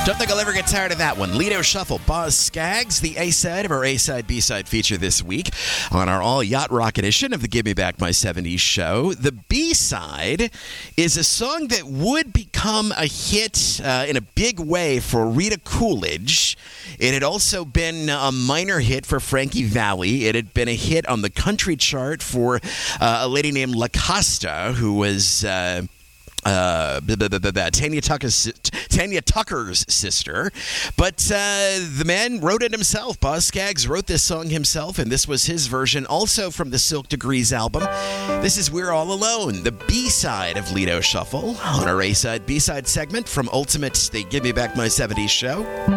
Don't think I'll ever get tired of that one. Lido Shuffle, Boz Scaggs, the A-side of our A-side, B-side feature this week on our all-yacht rock edition of the Give Me Back My 70s show. The B-side is a song that would become a hit in a big way for Rita Coolidge. It had also been a minor hit for Frankie Valli. It had been a hit on the country chart for a lady named La Costa, who was... Tanya Tucker's sister. But the man wrote it himself. Boz Scaggs wrote this song himself, and this was his version, also from the Silk Degrees album. This is We're All Alone, the B-side of Lido Shuffle, on our A-side, B-side segment from Ultimate, the Give Me Back My 70s show.